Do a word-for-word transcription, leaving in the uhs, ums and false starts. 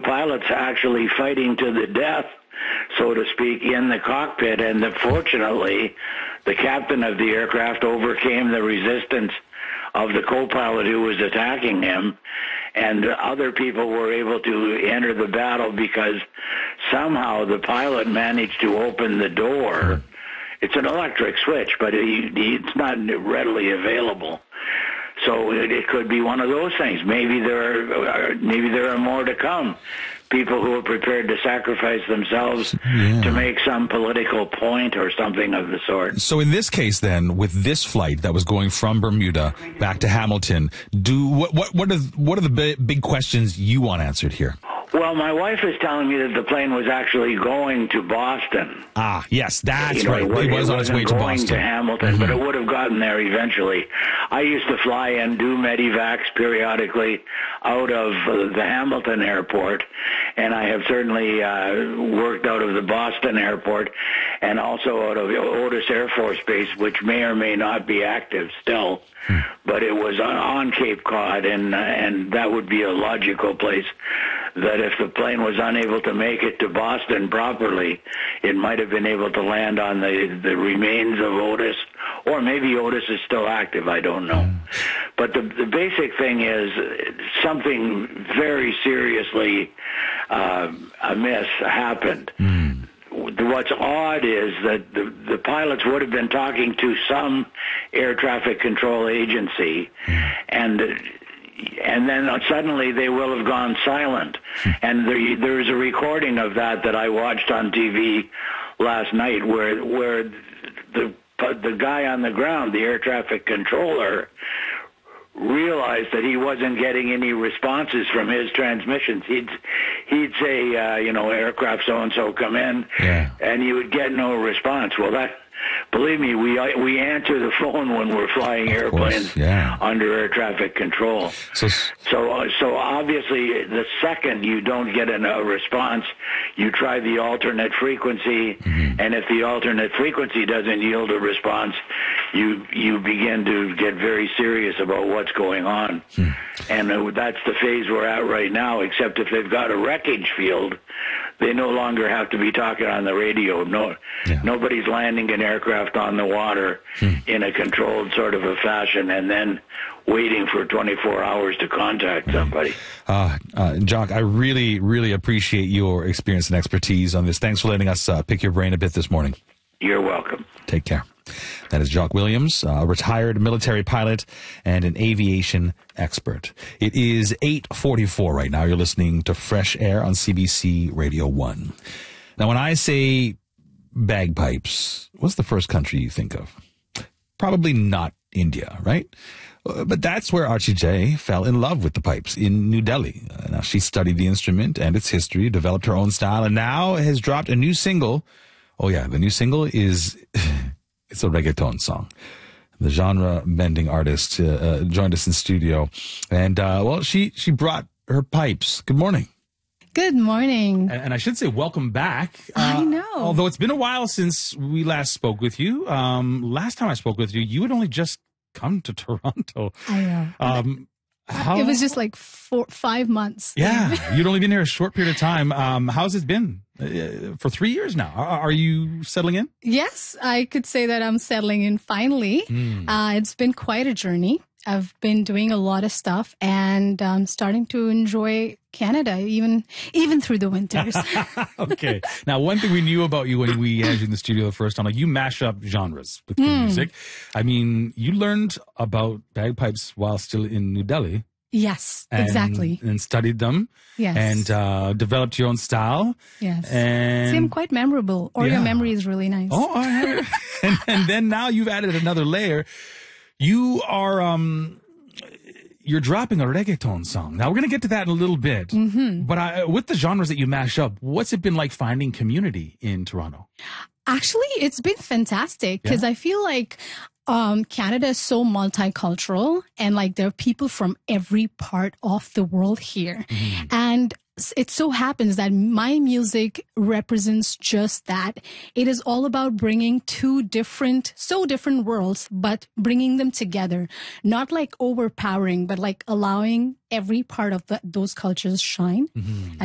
pilots actually fighting to the death, so to speak, in the cockpit, and that fortunately the captain of the aircraft overcame the resistance of the co-pilot who was attacking him, and other people were able to enter the battle because somehow the pilot managed to open the door. It's an electric switch, but it, it's not readily available. So it, it could be one of those things. Maybe there are, maybe there are more to come. People who are prepared to sacrifice themselves yeah. to make some political point or something of the sort. So in this case, then, with this flight that was going from Bermuda back to Hamilton, do what? What, what are what are the big, big questions you want answered here? Well, my wife is telling me that the plane was actually going to Boston. Ah, yes, that's you know, right. It, was, it was it on its way to going Boston. to Hamilton, mm-hmm. but it would have gotten there eventually. I used to fly and do Medivacs periodically out of uh, the Hamilton airport, and I have certainly uh, worked out of the Boston airport and also out of Otis Air Force Base, which may or may not be active still. Hmm. But it was on, on Cape Cod, and uh, and that would be a logical place that if the plane was unable to make it to Boston properly, it might have been able to land on the, the remains of Otis, or maybe Otis is still active, I don't know. Hmm. But the, the basic thing is something very seriously uh, amiss happened. Hmm. What's odd is that the, the pilots would have been talking to some air traffic control agency, and and then suddenly they will have gone silent. And there, there's a recording of that that I watched on T V last night, where where the the guy on the ground, the air traffic controller, realized that he wasn't getting any responses from his transmissions. He'd he'd say, uh, you know, aircraft so-and-so come in, yeah. and he would get no response. Well, that, believe me, we we answer the phone when we're flying of airplanes course, yeah. under air traffic control. So, so, uh, so obviously, the second you don't get a, a response, you try the alternate frequency, mm-hmm. and if the alternate frequency doesn't yield a response, you you begin to get very serious about what's going on. Hmm. And uh, that's the phase we're at right now, except if they've got a wreckage field, they no longer have to be talking on the radio. No, yeah. Nobody's landing an aircraft on the water hmm. in a controlled sort of a fashion and then waiting for twenty-four hours to contact somebody. Uh, uh, Jock, I really, really appreciate your experience and expertise on this. Thanks for letting us uh, pick your brain a bit this morning. You're welcome. Take care. That is Jock Williams, a retired military pilot and an aviation expert. It is eight forty-four right now. You're listening to Fresh Air on C B C Radio one. Now, when I say bagpipes, what's the first country you think of? Probably not India, right? But that's where Archie J fell in love with the pipes in New Delhi. Uh, now, she studied the instrument and its history, developed her own style, and now has dropped a new single. Oh, yeah, the new single is... It's a reggaeton song. The genre-bending artist uh, uh, joined us in studio. And, uh, well, she, she brought her pipes. Good morning. Good morning. And, and I should say welcome back. Uh, I know. Although it's been a while since we last spoke with you. Um, last time I spoke with you, you had only just come to Toronto. I know. Um, how, it was just like four, five months. Yeah, you'd only been here a short period of time. Um, how's it been? Uh, for three years now. Are, are you settling in? Yes, I could say that I'm settling in finally. Mm. Uh, it's been quite a journey. I've been doing a lot of stuff and um, starting to enjoy Canada, even even through the winters. Okay. Now, one thing we knew about you when we had you in the studio the first time, like you mash up genres with your mm. music. I mean, you learned about bagpipes while still in New Delhi. Yes, and, exactly. And studied them. Yes. And uh, developed your own style. Yes. And seem quite memorable. Or yeah. your memory is really nice. Oh, I and, and then now you've added another layer. You are, um, you're dropping a reggaeton song. Now we're going to get to that in a little bit. Mm-hmm. But I, with the genres that you mash up, what's it been like finding community in Toronto? Actually, it's been fantastic because yeah. I feel like um, Canada is so multicultural and like there are people from every part of the world here. Mm-hmm. And it so happens that my music represents just that. It is all about bringing two different, so different worlds, but bringing them together. Not like overpowering, but like allowing every part of the, those cultures shine. Mm-hmm.